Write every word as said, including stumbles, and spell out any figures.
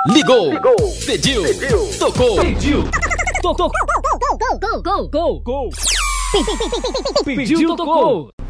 Ligou, Ligou. Pediu. Pediu, tocou, pediu, Tocou, gol, gol, gol, gol, gol, gol, gol. Pediu, tocou.